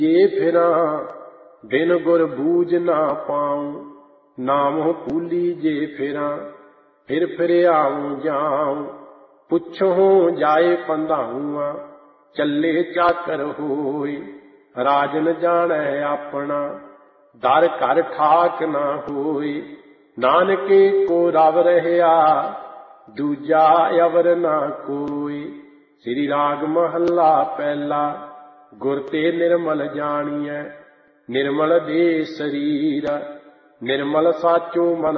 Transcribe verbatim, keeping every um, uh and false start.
ਜੇ ਫਿਰਾਂ ਬਿਨ ਗੁਰ ਬੂਝ ਨਾ ਪਾਉ, ਨਾਮਹੁ ਭੂਲੀ ਜੇ ਫਿਰਾਂ ਫਿਰ ਫਿਰ ਆਉ ਜਾਉ। ਪੁੱਛਹੁ ਜਾਏ ਪੰਧਾਉਆ, ਚੱਲੇ ਚਾਕਰ ਹੋਇ। ਰਾਜਨ ਜਾਣੈ ਆਪਣਾ, ਦਰ ਘਰ ਠਾਕ ਨਾ ਹੋਇ। ਨਾਨਕੇ ਕੋ ਰਵ ਰਹਿਆ, ਦੂਜਾ ਅਵਰ ਨਾ ਕੋਈ। ਸ੍ਰੀ ਰਾਗ ਮਹੱਲਾ ਪਹਿਲਾ। ਗੁਰ ਤੇ ਨਿਰਮਲ ਜਾਣੀਐ, ਨਿਰਮਲ ਦੇ ਸਰੀਰ। ਨਿਰਮਲ ਸਾਚੋ ਮਨ